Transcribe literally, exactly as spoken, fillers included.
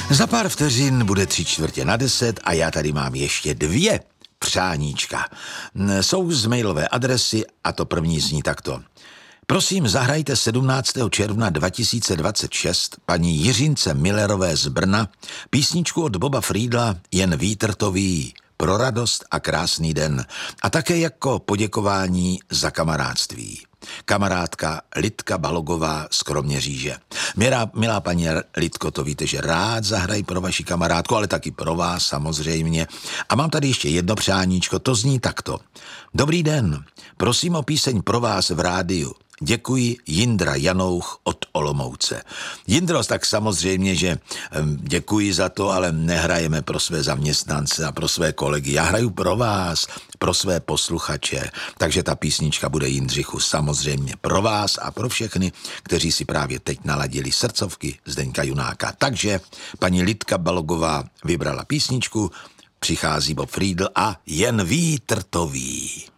Za pár vteřin bude tři čtvrtě na deset a já tady mám ještě dvě přáníčka. Jsou z mailové adresy a to první zní takto. Prosím, zahrajte sedmnáctého června dva tisíce dvacet šest paní Jiřince Millerové z Brna písničku od Boba Friedla Jen vítr to ví, pro radost a krásný den a také jako poděkování za kamarádství. Kamarádka Lidka Balogová z Kroměříže. Milá, milá paní Lidko, to víte, že rád zahraj pro vaši kamarádku, ale taky pro vás samozřejmě. A mám tady ještě jedno přáníčko, to zní takto. Dobrý den, prosím o píseň pro vás v rádiu. Děkuji, Jindra Janouch od Olomouce. Jindro, tak samozřejmě, že děkuji za to, ale nehrajeme pro své zaměstnance a pro své kolegy. Já hraju pro vás, pro své posluchače. Takže ta písnička bude, Jindřichu, samozřejmě pro vás a pro všechny, kteří si právě teď naladili srdcovky Zdeňka Junáka. Takže paní Lidka Balogová vybrala písničku, přichází Bob Friedl a Jen vítr to ví.